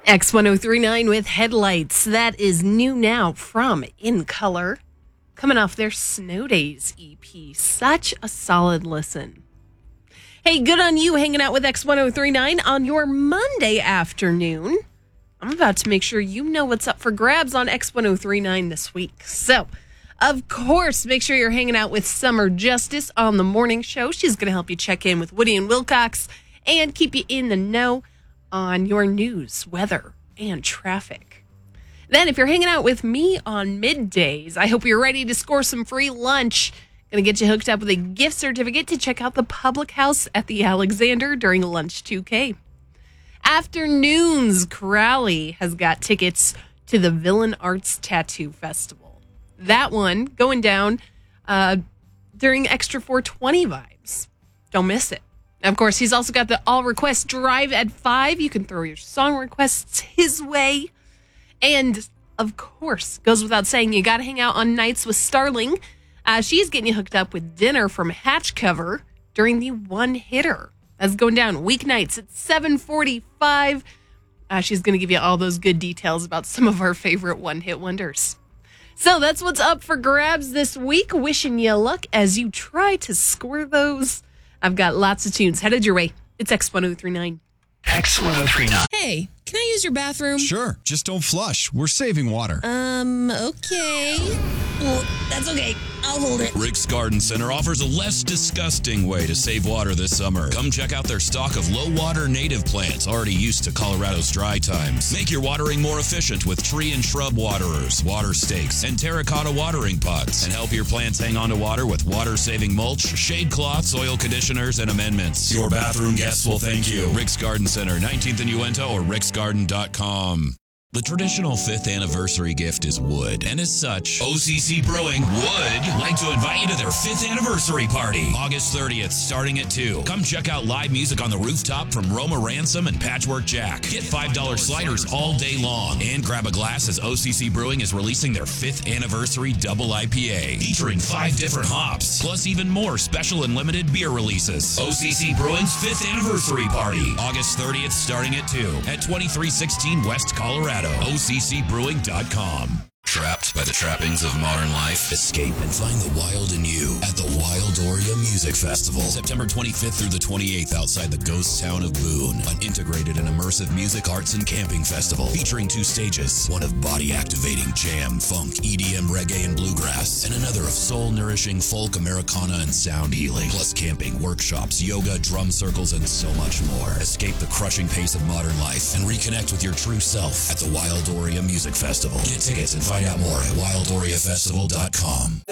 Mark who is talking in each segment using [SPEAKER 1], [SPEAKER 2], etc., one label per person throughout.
[SPEAKER 1] X1039 with Headlights. That is new now from In Color. Coming off their Snow Days EP. Such a solid listen. Hey, good on you hanging out with X1039 on your Monday afternoon. I'm about to make sure you know what's up for grabs on X1039 this week. So, of course, make sure you're hanging out with Summer Justice on the morning show. She's going to help you check in with Woody and Wilcox and keep you in the know on your news, weather, and traffic. Then, if you're hanging out with me on middays, I hope you're ready to score some free lunch. Going to get you hooked up with a gift certificate to check out the Public House at the Alexander during Lunch 2K. Afternoons, Crowley has got tickets to the Villain Arts Tattoo Festival. That one going down during Extra 420 vibes. Don't miss it. Of course, he's also got the All Request Drive at 5. You can throw your song requests his way. And, of course, goes without saying, you got to hang out on nights with Starling. She's getting you hooked up with dinner from Hatch Cover during the One Hitter. That's going down weeknights at 7:45. She's going to give you all those good details about some of our favorite one-hit wonders. So that's what's up for grabs this week. Wishing you luck as you try to score those. I've got lots of tunes headed your way. It's X1039.
[SPEAKER 2] X1039.
[SPEAKER 3] Hey, can I use your bathroom?
[SPEAKER 4] Sure, just don't flush. We're saving water.
[SPEAKER 3] Okay. Well, that's okay. I'll hold it.
[SPEAKER 2] Rick's Garden Center offers a less disgusting way to save water this summer. Come check out their stock of low-water native plants already used to Colorado's dry times. Make your watering more efficient with tree and shrub waterers, water stakes, and terracotta watering pots. And help your plants hang on to water with water-saving mulch, shade cloths, soil conditioners, and amendments. Your bathroom guests will thank you. Rick's Garden Center, 19th and Uinta, or ricksgarden.com. The traditional 5th anniversary gift is wood, and as such, OCC Brewing would like to invite you to their 5th anniversary party, August 30th, starting at 2. Come check out live music on the rooftop from Roma Ransom and Patchwork Jack. Get $5 sliders all day long, and grab a glass as OCC Brewing is releasing their 5th anniversary double IPA, featuring 5 different hops, plus even more special and limited beer releases. OCC Brewing's 5th anniversary party, August 30th, starting at 2, at 2316 West Colorado. OCCbrewing.com. Trapped by the trappings of modern life? Escape and find the wild in you at the Wildoria Music Festival. September 25th through the 28th outside the ghost town of Boone. An integrated and immersive music, arts, and camping festival featuring 2 stages. One of body-activating jam, funk, EDM, reggae, and bluegrass. And another of soul-nourishing folk, Americana, and sound healing. Plus camping, workshops, yoga, drum circles, and so much more. Escape the crushing pace of modern life and reconnect with your true self at the Wildoria Music Festival. Get tickets and find out more at wildoriafestival.com.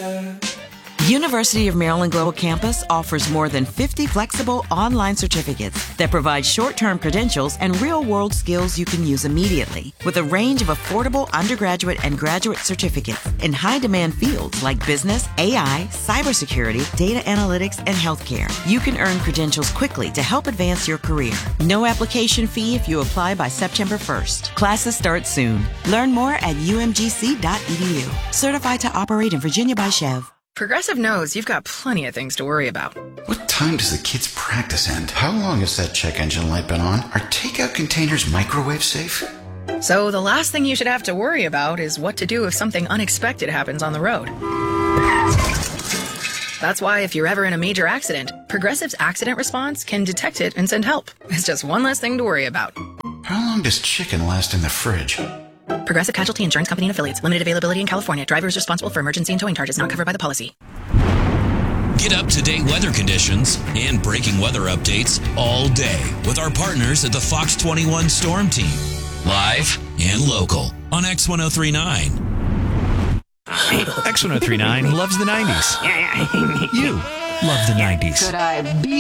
[SPEAKER 5] University of Maryland Global Campus offers more than 50 flexible online certificates that provide short-term credentials and real-world skills you can use immediately. With a range of affordable undergraduate and graduate certificates in high-demand fields like business, AI, cybersecurity, data analytics, and healthcare, you can earn credentials quickly to help advance your career. No application fee if you apply by September 1st. Classes start soon. Learn more at umgc.edu. Certified to operate in Virginia by Chev.
[SPEAKER 6] Progressive knows you've got plenty of things to worry about.
[SPEAKER 7] What time does the kids' practice end? How long has that check engine light been on? Are takeout containers microwave safe?
[SPEAKER 6] So the last thing you should have to worry about is what to do if something unexpected happens on the road. That's why if you're ever in a major accident, Progressive's accident response can detect it and send help. It's just one less thing to worry about.
[SPEAKER 7] How long does chicken last in the fridge?
[SPEAKER 6] Progressive Casualty Insurance Company and Affiliates. Limited availability in California. Driver is responsible for emergency and towing charges not covered by the policy.
[SPEAKER 2] Get up-to-date weather conditions and breaking weather updates all day with our partners at the Fox 21 Storm Team. Live and local on X1039.
[SPEAKER 4] X1039 loves the 90s. You love the 90s.
[SPEAKER 8] Could I be